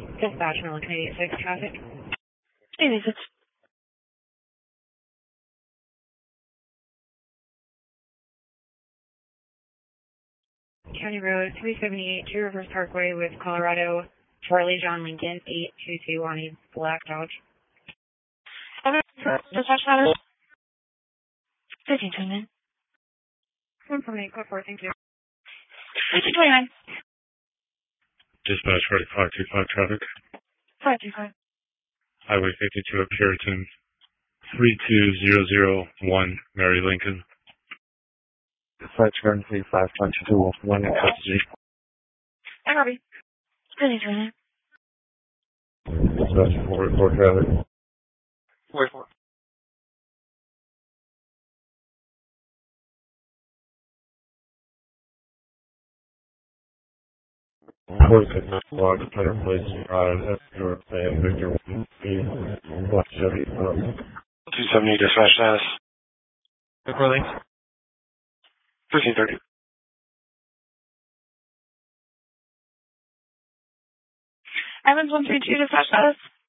Dispatch, Milliken 86 traffic. 86. County Road 378, Two Rivers Parkway with Colorado, Charlie John Lincoln 822 on a black Dodge. Dispatch status? 1529. 148, go for it, thank you. 1529. Dispatch 4525 traffic. 525. Highway 52 up Puritan. 32001 Mary Lincoln. Dispatch currently 522 1 custody. I copy. 1529. Dispatch 4 traffic. 44. Horse log better place Drive F Fan Victor Black Chevy 270 dispatch status. Recording 1330. Evans 132 dispatch status.